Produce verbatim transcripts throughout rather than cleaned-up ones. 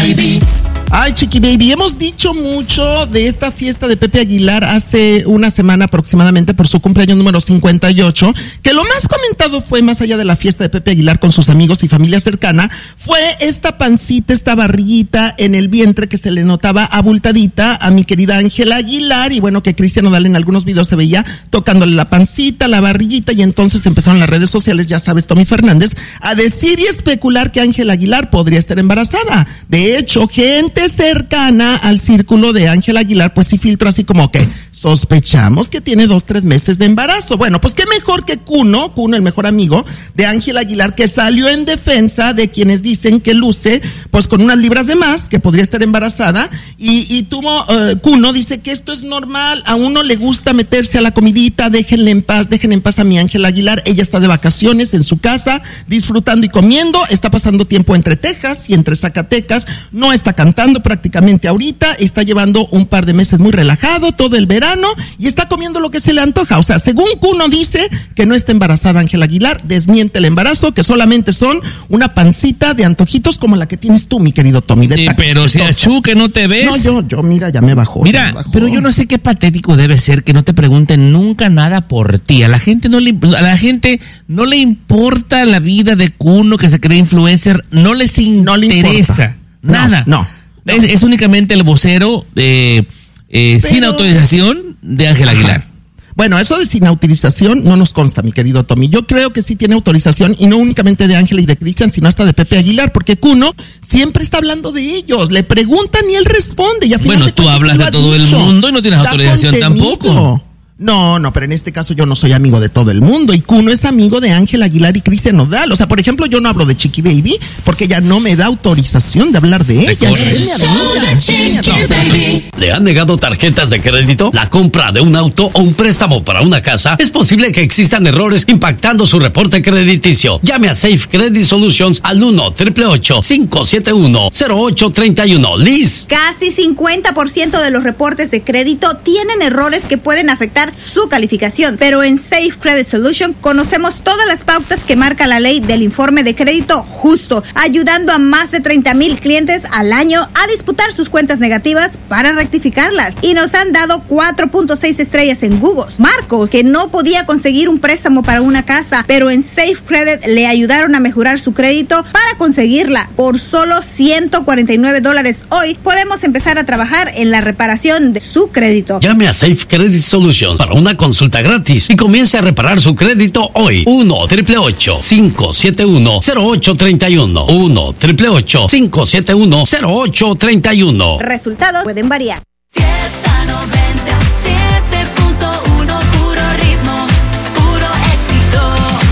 Baby. Ay, Chiqui Baby, hemos dicho mucho de esta fiesta de Pepe Aguilar hace una semana aproximadamente por su cumpleaños número cincuenta y ocho, que lo más comentado fue, más allá de la fiesta de Pepe Aguilar con sus amigos y familia cercana, fue esta pancita, esta barriguita en el vientre que se le notaba abultadita a mi querida Ángela Aguilar, y bueno, que Cristian Nodal en algunos videos se veía tocándole la pancita, la barriguita, y entonces empezaron las redes sociales, ya sabes, Tommy Fernández, a decir y especular que Ángela Aguilar podría estar embarazada. De hecho, gente cercana al círculo de Ángela Aguilar, pues sí filtró así como que sospechamos que tiene dos, tres meses de embarazo. Bueno, pues qué mejor que Kuno, Kuno, el mejor amigo de Ángela Aguilar, que salió en defensa de quienes dicen que luce pues con unas libras de más, que podría estar embarazada, y, y tuvo, uh, Kuno dice que esto es normal, a uno le gusta meterse a la comidita, déjenle en paz, déjenle en paz a mi Ángela Aguilar, ella está de vacaciones en su casa, disfrutando y comiendo, está pasando tiempo entre Texas y entre Zacatecas, no está cantando prácticamente ahorita, está llevando un par de meses muy relajado, todo el verano, y está comiendo lo que se le antoja. O sea, según Kuno dice que no está embarazada Ángela Aguilar, desmiente el embarazo, que solamente son una pancita de antojitos como la que tienes tú, mi querido Tommy. De sí, tacos, pero si achú, que no te ves. No, yo, yo, mira, ya me bajó. Mira, me bajó. pero yo no sé qué patético debe ser que no te pregunten nunca nada por ti. A la gente no le, a la gente no le importa la vida de Kuno, que se cree influencer, no les interesa no le importa. nada. No, no. No. Es, es únicamente el vocero eh, eh, Pero... sin autorización de Ángela Aguilar. Bueno, eso de sin autorización no nos consta, mi querido Tommy. Yo creo que sí tiene autorización, y no únicamente de Ángela y de Cristian, sino hasta de Pepe Aguilar, porque Kuno siempre está hablando de ellos. Le preguntan y él responde. Y bueno, tú hablas de todo el mundo y no tienes autorización tampoco. No, no, pero en este caso yo no soy amigo de todo el mundo, y Kuno es amigo de Ángela Aguilar y Cristian Nodal. O sea, por ejemplo, yo no hablo de Chiqui Baby porque ella no me da autorización de hablar de ella. ¿Le han negado tarjetas de crédito, la compra de un auto o un préstamo para una casa? Es posible que existan errores impactando su reporte crediticio. Llame a Safe Credit Solutions al uno, ocho ocho ocho, cinco siete uno, cero ocho tres uno. Liz. Casi cincuenta por ciento de los reportes de crédito tienen errores que pueden afectar su calificación, pero en Safe Credit Solution conocemos todas las pautas que marca la ley del informe de crédito justo, ayudando a más de treinta mil clientes al año a disputar sus cuentas negativas para rectificarlas, y nos han dado cuatro punto seis estrellas en Google. Marcos, que no podía conseguir un préstamo para una casa, pero en Safe Credit le ayudaron a mejorar su crédito para conseguirla por solo ciento cuarenta y nueve dólares. Hoy podemos empezar a trabajar en la reparación de su crédito. Llame a Safe Credit Solutions para una consulta gratis y comience a reparar su crédito hoy. uno, ocho ocho ocho, cinco siete uno, cero ocho tres uno. uno, ocho ocho ocho, cinco siete uno, cero ocho tres uno. Resultados pueden variar. Fiesta noventa y siete punto uno, puro ritmo, puro éxito.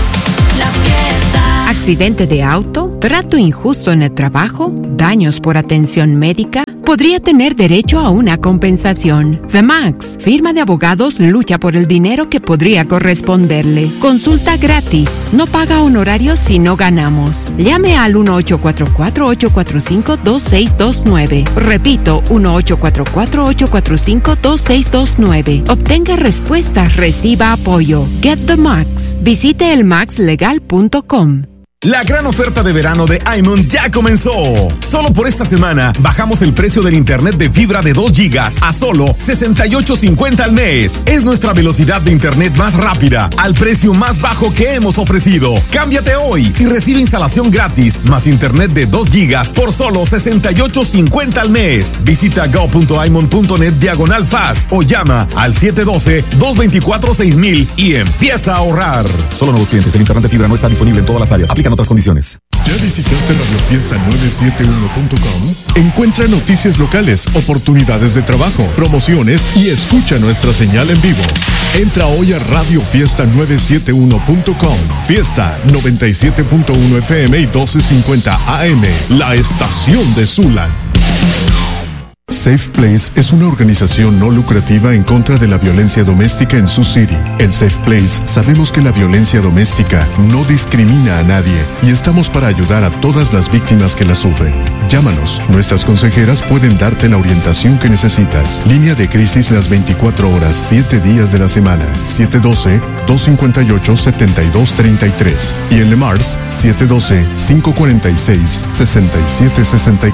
La fiesta. Accidente de auto, trato injusto en el trabajo, daños por atención médica. Podría tener derecho a una compensación. The Max, firma de abogados, lucha por el dinero que podría corresponderle. Consulta gratis. No paga honorarios si no ganamos. Llame al uno ocho cuatro cuatro, ocho cuatro cinco, dos seis dos nueve. Repito, uno ocho cuatro cuatro, ocho cuatro cinco, dos seis dos nueve. Obtenga respuestas, reciba apoyo. Get the Max. Visite el max legal punto com. La gran oferta de verano de iMon ya comenzó. Solo por esta semana bajamos el precio del internet de fibra de dos gigas a solo sesenta y ocho cincuenta al mes. Es nuestra velocidad de internet más rápida al precio más bajo que hemos ofrecido. Cámbiate hoy y recibe instalación gratis más internet de dos gigas por solo sesenta y ocho cincuenta al mes. Visita go punto imon punto net diagonal fast o llama al siete uno dos, dos dos cuatro, seis mil y empieza a ahorrar. Solo nuevos clientes. El internet de fibra no está disponible en todas las áreas. Aplica otras condiciones. ¿Ya visitaste radio fiesta nueve siete uno punto com? Encuentra noticias locales, oportunidades de trabajo, promociones y escucha nuestra señal en vivo. Entra hoy a radio fiesta nueve siete uno punto com. Fiesta noventa y siete punto uno F M y doce cincuenta A M, la estación de Zula. Safe Place es una organización no lucrativa en contra de la violencia doméstica en Sioux City. En Safe Place sabemos que la violencia doméstica no discrimina a nadie y estamos para ayudar a todas las víctimas que la sufren. Llámanos, nuestras consejeras pueden darte la orientación que necesitas. Línea de crisis las veinticuatro horas, siete días de la semana. siete uno dos, dos cinco ocho, siete dos tres tres. Y en Le Mars, siete uno dos, cinco cuatro seis, seis siete seis cuatro.